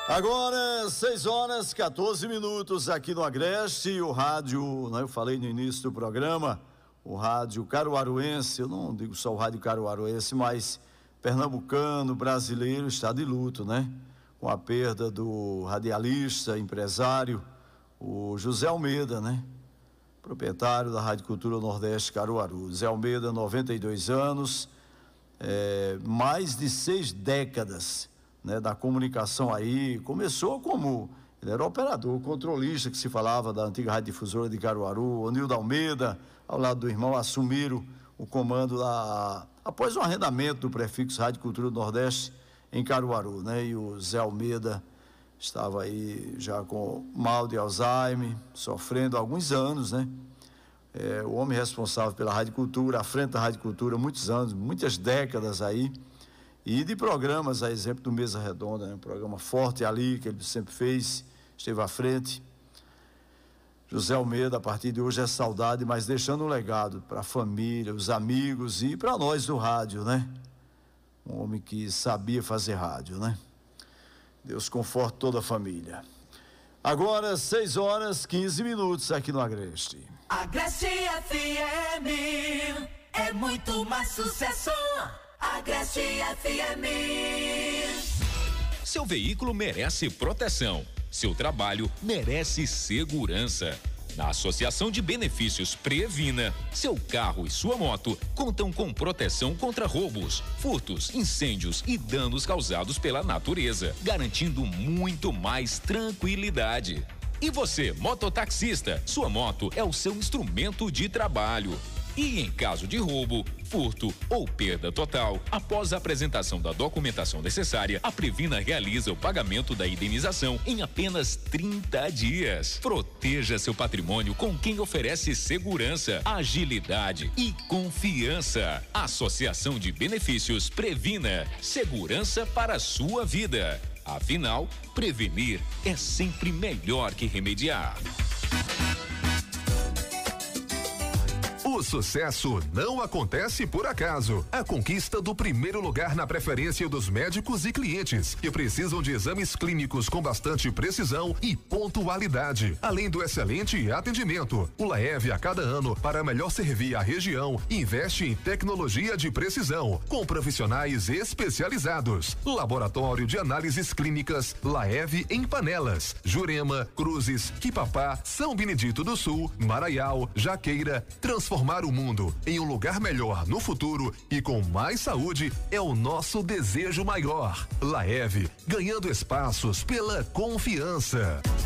Agora, 6h14 aqui no Agreste, o rádio, né, eu falei no início do programa, o rádio caruaruense, eu não digo só o rádio caruaruense, mas pernambucano, brasileiro, está de luto, né? Com a perda do radialista, empresário, o José Almeida, né? Proprietário da Rádio Cultura Nordeste Caruaru. José Almeida, 92 anos, mais de 6 décadas, né, da comunicação aí. Começou como, ele era operador, controlista, que se falava da antiga Rádio Difusora de Caruaru. O Nildo Almeida, ao lado do irmão, assumiram o comando lá, após o arrendamento do prefixo Rádio Cultura do Nordeste em Caruaru, né? E o Zé Almeida estava aí já com mal de Alzheimer, sofrendo há alguns anos, né? O homem responsável pela Rádio Cultura, à frente da Rádio Cultura, muitos anos, muitas décadas aí, e de programas, a exemplo do Mesa Redonda, né? Um programa forte ali, que ele sempre fez, esteve à frente. José Almeida, a partir de hoje, é saudade, mas deixando um legado para a família, os amigos e para nós do rádio, né? Um homem que sabia fazer rádio, né? Deus conforte toda a família. Agora, 6h15 aqui no Agreste. Agreste FM é muito mais sucesso. Agreste FM. Seu veículo merece proteção. Seu trabalho merece segurança. Na Associação de Benefícios Previna, seu carro e sua moto contam com proteção contra roubos, furtos, incêndios e danos causados pela natureza, garantindo muito mais tranquilidade. E você, mototaxista, sua moto é o seu instrumento de trabalho. E em caso de roubo, furto ou perda total, após a apresentação da documentação necessária, a Previna realiza o pagamento da indenização em apenas 30 dias. Proteja seu patrimônio com quem oferece segurança, agilidade e confiança. Associação de Benefícios Previna, segurança para a sua vida. Afinal, prevenir é sempre melhor que remediar. O sucesso não acontece por acaso. A conquista do primeiro lugar na preferência dos médicos e clientes que precisam de exames clínicos com bastante precisão e pontualidade, além do excelente atendimento. O Laev, a cada ano, para melhor servir a região, investe em tecnologia de precisão, com profissionais especializados. Laboratório de análises clínicas Laev em Panelas, Jurema, Cruzes, Quipapá, São Benedito do Sul, Maraial, Jaqueira. Transformar o mundo em um lugar melhor no futuro e com mais saúde é o nosso desejo maior. Laev, ganhando espaços pela confiança.